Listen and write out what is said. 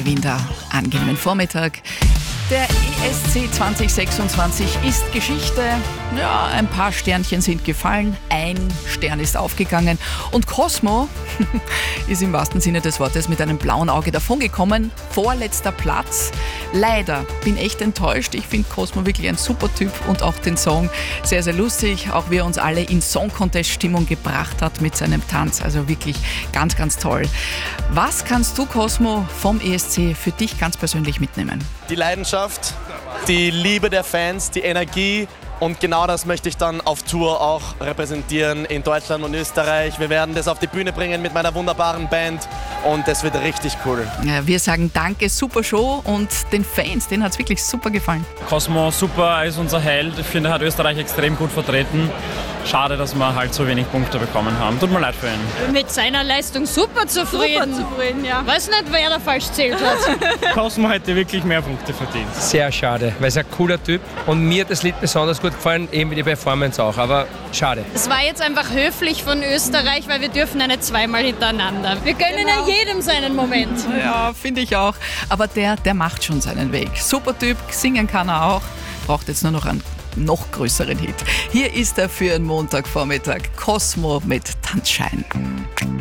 Wien der angenehmen Vormittag. Der ESC 2026 ist Geschichte. Ja, ein paar Sternchen sind gefallen, ein Stern ist aufgegangen und Cosmo ist im wahrsten Sinne des Wortes mit einem blauen Auge davongekommen. Vorletzter Platz. Leider, bin echt enttäuscht. Ich finde Cosmo wirklich ein super Typ und auch den Song sehr, sehr lustig. Auch wie er uns alle in Song-Contest-Stimmung gebracht hat mit seinem Tanz. Also wirklich ganz, ganz toll. Was kannst du, Cosmo, vom ESC für dich ganz persönlich mitnehmen? Die Leidenschaft, die Liebe der Fans, die Energie und genau das möchte ich dann auf Tour auch repräsentieren in Deutschland und Österreich. Wir werden das auf die Bühne bringen mit meiner wunderbaren Band und das wird richtig cool. Ja, wir sagen danke, super Show und den Fans, denen hat es wirklich super gefallen. Cosmo super, ist unser Held. Ich finde, er hat Österreich extrem gut vertreten. Schade, dass wir halt so wenig Punkte bekommen haben. Tut mir leid für ihn. Mit seiner Leistung super zufrieden. Ja. Weiß nicht, wer da falsch zählt hat. Cosmo hätte wirklich mehr Punkte verdient. Sehr schade, weil er ist ein cooler Typ und mir hat das Lied besonders gut gefallen, eben wie die Performance auch, aber schade. Es war jetzt einfach höflich von Österreich, weil wir dürfen ja nicht zweimal hintereinander. Wir gönnen ja jedem seinen Moment. Ja, finde ich auch. Aber der macht schon seinen Weg. Super Typ, singen kann er auch. Braucht jetzt nur noch einen noch größeren Hit. Hier ist er für einen Montagvormittag. Cosmo mit Tanzschein.